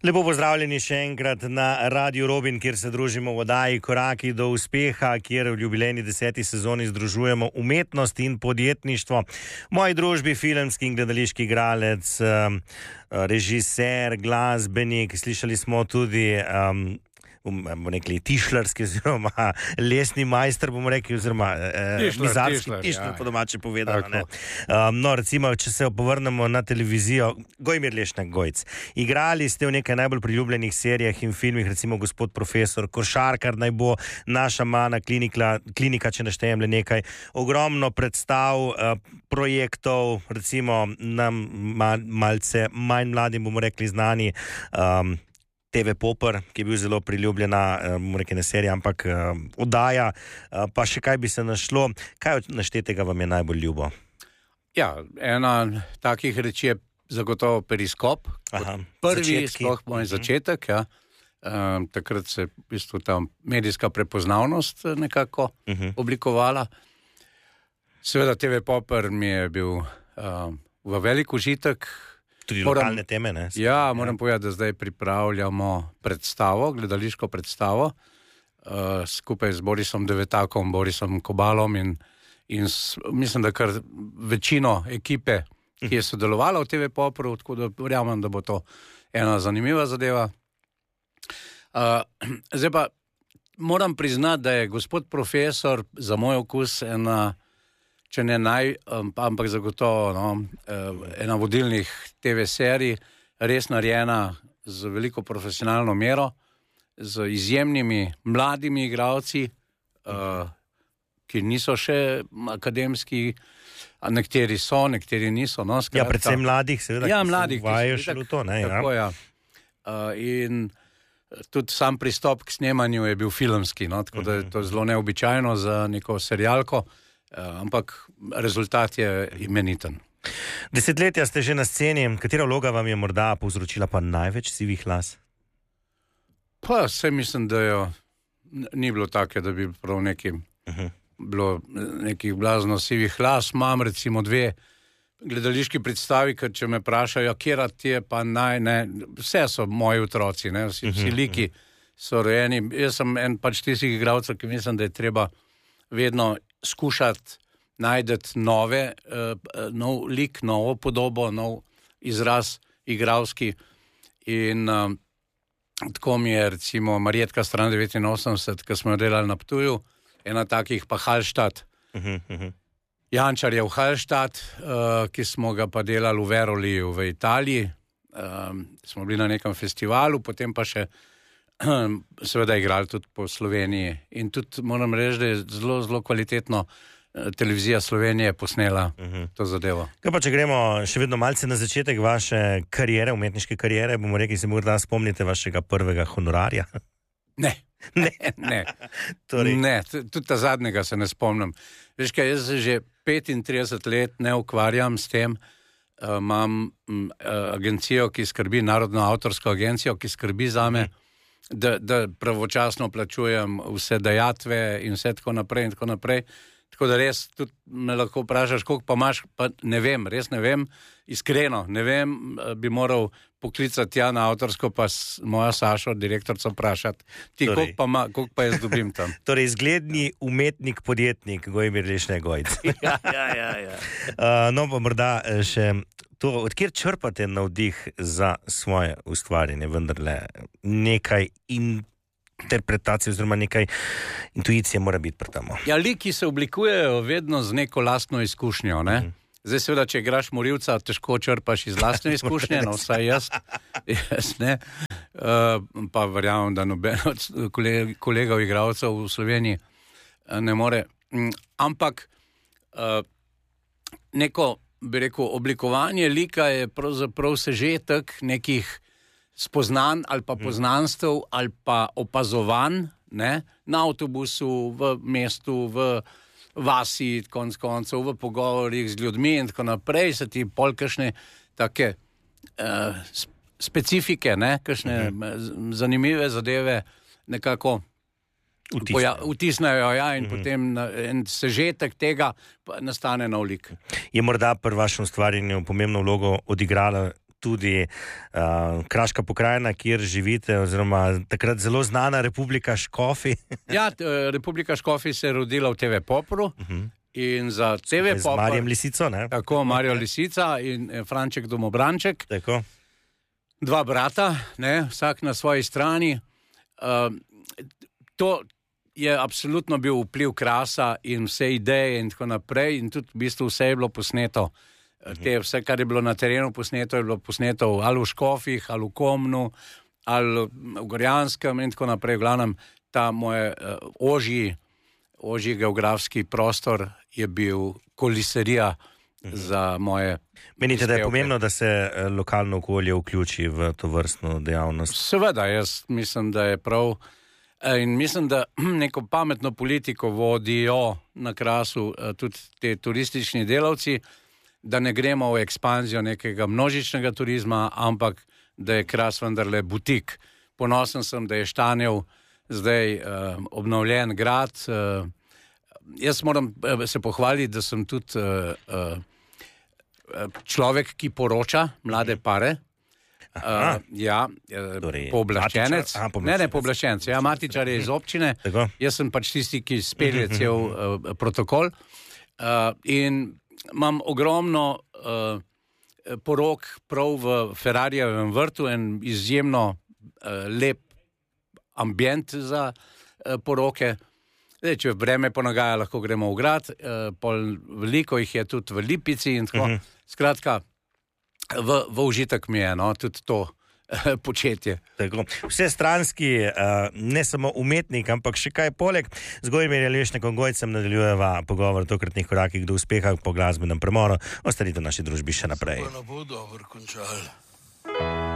Lepo pozdravljeni še enkrat na Radiu Robin, kjer se družimo v oddaji Koraki do uspeha, kjer v jubilejni 10. sezoni združujemo umetnost in podjetništvo. V moji družbi filmski in gledališki igralec, režiser, glasbenik, slišali smo tudi bomo rekli tišlarski oziroma lesni majster, bomo rekli, oziroma mizarski tišlar, po domače povedano. No, recimo, če se povrnemo na televizijo, Gojmir Lešnak Gojc. Igrali ste v nekaj najbolj priljubljenih serijah in filmih, recimo Gospod profesor, Košarkar naj bo, Naša mana klinika, če naštejem le nekaj, ogromno predstav, projektov, recimo nam malce manj mladim, bomo rekli, znani, TV Popper, ki je bil zelo priljubljena, bomo rekli ne serija, ampak oddaja, pa še kaj bi se našlo. Kaj od naštetega vam je najbolj ljubo? Ja, ena takih reči je zagotovo Periskop. Prvi, sploh moj začetek, ja. Takrat se v bistvu ta medijska prepoznavnost nekako oblikovala. Seveda TV Popper mi je bil v velik užitek. Tudi lokalne teme, ne? Ja, moram povedati, da zdaj pripravljamo predstavo, gledališko predstavo, skupaj z Borisom Devetakom, Borisom Kobalom in mislim, da kar večino ekipe, ki je sodelovala v TV Popperu, tako da verjamem, da bo to ena zanimiva zadeva. Zdaj pa moram priznati, da je Gospod profesor za moj okus ena, če ne ampak zagotovo ena vodilnih TV serij, res narejena z veliko profesionalno mero, z izjemnimi mladimi igralci, ki niso še akademski, a nekateri so, nekateri niso. No, ja, predvsem mladih, seveda, ja, mladih, ki se uvajajo še v to. Ne, tako, ja. In tudi sam pristop k snemanju je bil filmski, no, tako da je to zelo neobičajno za neko serialko, ampak rezultat je imeniten. Desetletja ste že na sceni, katera vloga vam je morda povzročila pa največ sivih las? Pa vse mislim, da jo ni bilo take, da bi prav bilo nekih blazno sivih las. Imam recimo 2 gledališki predstavi, ker če me vprašajo, kjera ti je pa vse so moji otroci, ne, vsi liki so rojeni. Jaz sem en pač tistih igralcev, ki mislim, da je treba vedno skušati najdeti nov lik, novo podobo, nov izraz igralski. In tako mi je recimo Marjetka stran 89, ki smo jo delali na Ptuju, ena takih pa Hallstatt. Jančar je v Hallstatt, ki smo ga pa delali v Veroliju v Italiji. Smo bili na nekem festivalu, potem pa še seveda igrali tudi po Sloveniji. In tudi moram reči, da je zelo, zelo kvalitetno televizija Slovenije posnela to zadevo. Kaj pa, če gremo še vedno malce na začetek vaše kariere, umetniške kariere, bomo rekli, se morda spomnite vašega prvega honorarja? Ne. Torej. Ne, tudi ta zadnjega se ne spomnim. Veš kaj, jaz že 35 let ne ukvarjam s tem. Imam agencijo, ki skrbi, Narodno avtorsko agencijo, ki skrbi zame, da pravočasno plačujem vse dajatve in vse tako naprej. Tako da res tudi me lahko vprašaš, koliko pa imaš, pa ne vem, res ne vem, iskreno, ne vem, bi moral poklicati na avtorsko, pa moja Sašo, direktorico, vprašati, ti koliko pa jaz dobim tam. Torej, zgledni umetnik, podjetnik, Gojmir Lešnak Gojc. Ja. No, pa morda še to, odkjer črpate navdih za svoje ustvarjanje, vendarle nekaj interpretacije oziroma nekaj intuicije mora biti pri tem. Ja, liki se oblikujejo vedno z neko lastno izkušnjo, ne? Zdaj seveda, če igraš morilca, težko črpaš iz lastne izkušnje, no vsaj jaz ne. Pa verjamem, da noben od kolegov igralcev v Sloveniji ne more. Ampak neko, bi rekel, oblikovanje lika je pravzaprav sežetek nekih spoznanj ali pa poznanstev ali pa opazovanj, ne, na avtobusu, v mestu, v vasi, konec koncev, v pogovorih z ljudmi in tako naprej, se ti pol kakšne take specifike, ne, kakšne zanimive zadeve nekako vtisnejo, ja, in potem en sežetek tega nastane nov lik. Je morda pri vašem ustvarjanju pomembno vlogo odigrala tudi kraška pokrajina, kjer živite, oziroma takrat zelo znana Republika Škofi. Ja, Republika Škofi se je rodila v TV Popru. In za TV Popr... Z Marijem Lisico, ne? Tako, Marijo Lisica in Franček Domobranček. Tako. Dva brata, ne, vsak na svoji strani. To je absolutno bil vpliv Krasa in vse ideje in tako naprej. In tudi v bistvu vse je bilo posneto. Vse, kar je bilo na terenu posneto, je bilo posneto ali v Škofih, ali v Komnu, ali v Gorjanskem in tako naprej. V glavnem, ta moj ožji geografski prostor je bil koliserija za moje... Menite, da je pomembno, da se lokalno okolje vključi v to vrstno dejavnost? Seveda, jaz mislim, da je prav. In mislim, da neko pametno politiko vodijo na Krasu tudi te turistični delavci, da ne gremo v ekspanzijo nekega množičnega turizma, ampak da je Kras vendarle butik. Ponosen sem, da je Štanjev zdaj obnovljen grad. Jaz moram se pohvaliti, da sem tudi človek, ki poroča mlade pare. Ja, pooblaščenec. Ne, pooblaščenec. Ja, matičar je iz občine. Tako. Jaz sem pač tisti, ki spelje cel protokol. In imam ogromno porok prav v Ferrarijevem vrtu, en izjemno lep ambient za poroke. Zdaj, če vreme ponagaja, lahko gremo v grad, veliko jih je tudi v Lipici in tako. Skratka, v užitek mi je, no, tudi to početje. Tako. Vse stranski, ne samo umetnik, ampak še kaj poleg. Z Gojmirjem Lešnikom Gojcem nadaljujeva pogovor o tokratnih korakih do uspeha po glasbenem premoru. Ostanite v naši družbi še naprej. Se pa ne bo dobro končal.